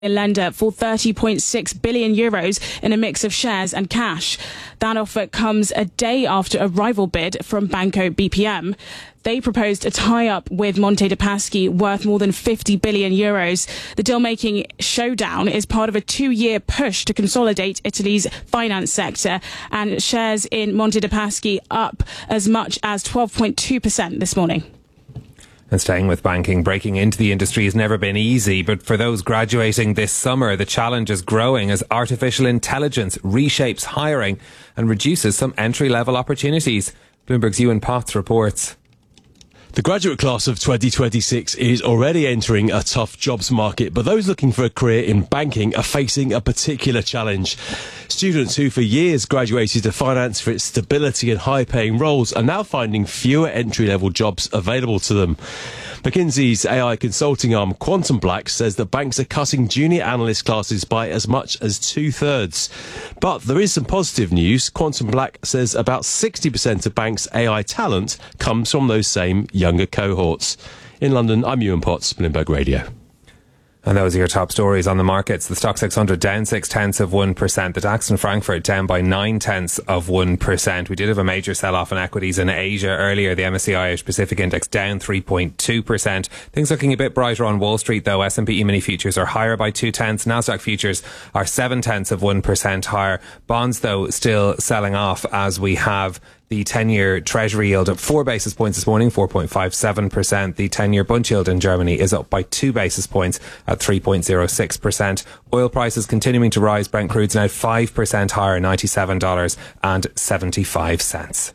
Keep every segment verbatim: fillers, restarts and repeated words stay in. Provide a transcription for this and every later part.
lender for thirty point six billion euros in a mix of shares and cash. That offer comes a day after a rival bid from Banco B P M. They proposed a tie-up with Monte dei Paschi worth more than fifty billion euros. The deal-making showdown is part of a two-year push to consolidate Italy's finance sector, and shares in Monte dei Paschi up as much as twelve point two percent this morning. And staying with banking, breaking into the industry has never been easy, but for those graduating this summer, the challenge is growing as artificial intelligence reshapes hiring and reduces some entry-level opportunities. Bloomberg's Ewan Potts reports. The graduate class of twenty twenty-six is already entering a tough jobs market, but those looking for a career in banking are facing a particular challenge. Students who for years graduated to finance for its stability and high-paying roles are now finding fewer entry-level jobs available to them. McKinsey's A I consulting arm Quantum Black says that banks are cutting junior analyst classes by as much as two-thirds. But there is some positive news. Quantum Black says about sixty percent of banks' A I talent comes from those same younger cohorts. In London, I'm Ewan Potts, Bloomberg Radio. And those are your top stories on the markets. The Stock six hundred down six tenths of one percent. The DAX in Frankfurt down by nine tenths of one percent. We did have a major sell-off in equities in Asia earlier. The M S C I Asia Pacific Index down three point two percent. Things looking a bit brighter on Wall Street though. S and P E-mini futures are higher by two tenths. Nasdaq futures are seven tenths of one percent higher. Bonds though still selling off as we have the ten-year Treasury yield up four basis points this morning, four point five seven percent. The ten-year Bund yield in Germany is up by two basis points at three point zero six percent. Oil prices continuing to rise. Brent crude's now five percent higher, ninety-seven dollars and seventy-five cents.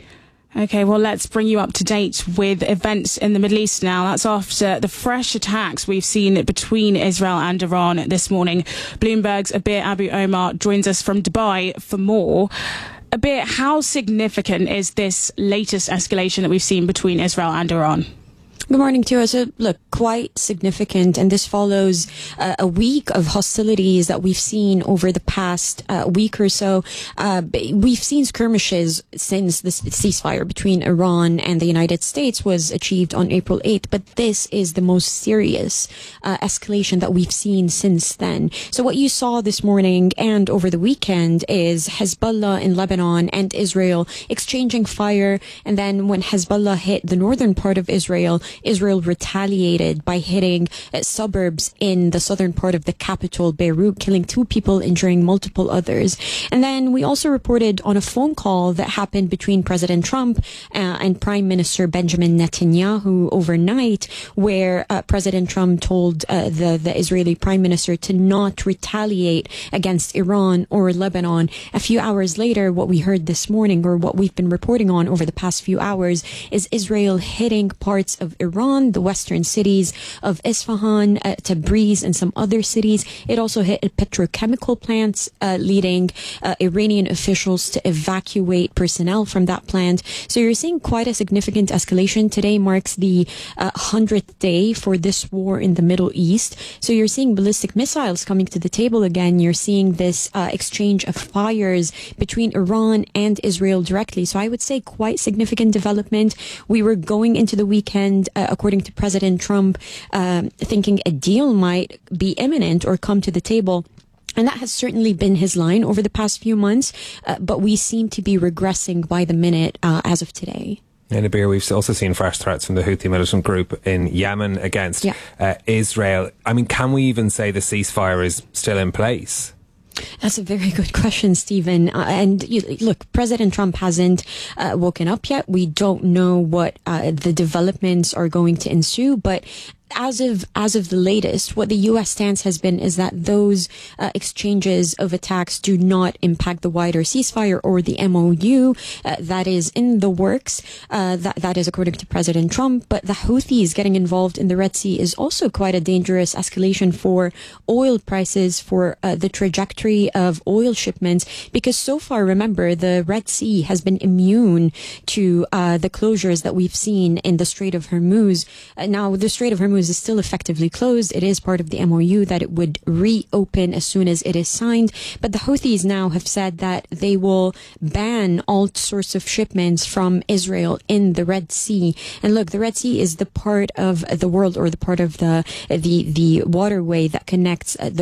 OK, well, let's bring you up to date with events in the Middle East now. That's after the fresh attacks we've seen between Israel and Iran this morning. Bloomberg's Abir Abu Omar joins us from Dubai for more. Abir, how significant is this latest escalation that we've seen between Israel and Iran? Good morning to you. So, look, quite significant, and this follows uh, a week of hostilities that we've seen over the past uh, week or so. Uh, we've seen skirmishes since this ceasefire between Iran and the United States was achieved on April eighth, but this is the most serious uh, escalation that we've seen since then. So what you saw this morning and over the weekend is Hezbollah in Lebanon and Israel exchanging fire, and then when Hezbollah hit the northern part of Israel, Israel retaliated by hitting uh, suburbs in the southern part of the capital, Beirut, killing two people, injuring multiple others. And then we also reported on a phone call that happened between President Trump uh, and Prime Minister Benjamin Netanyahu overnight, where uh, President Trump told uh, the, the Israeli Prime Minister to not retaliate against Iran or Lebanon. A few hours later, what we heard this morning, or what we've been reporting on over the past few hours, is Israel hitting parts of Iran, the western cities of Isfahan, uh, Tabriz, and some other cities. It also hit petrochemical plants, uh, leading uh, Iranian officials to evacuate personnel from that plant. So you're seeing quite a significant escalation. Today marks the uh, hundredth day for this war in the Middle East. So you're seeing ballistic missiles coming to the table again. You're seeing this uh, exchange of fires between Iran and Israel directly. So I would say quite significant development. We were going into the weekend Uh, according to President Trump, um, thinking a deal might be imminent or come to the table. And that has certainly been his line over the past few months. Uh, but we seem to be regressing by the minute uh, as of today. In Abir, we've also seen fresh threats from the Houthi militant group in Yemen against yeah. uh, Israel. I mean, can we even say the ceasefire is still in place? That's a very good question, Stephen. Uh, and you, look, President Trump hasn't uh, woken up yet. We don't know what uh, the developments are going to ensue, but As of as of the latest, what the U S stance has been is that those uh, exchanges of attacks do not impact the wider ceasefire or the M O U uh, that is in the works. Uh, that that is according to President Trump. But the Houthis getting involved in the Red Sea is also quite a dangerous escalation for oil prices, for uh, the trajectory of oil shipments. Because so far, remember, the Red Sea has been immune to uh, the closures that we've seen in the Strait of Hormuz. Uh, now, the Strait of Hormuz Hormuz is still effectively closed. It is part of the M O U that it would reopen as soon as it is signed. But the Houthis now have said that they will ban all sorts of shipments from Israel in the Red Sea. And look, the Red Sea is the part of the world, or the part of the the the waterway that connects uh, the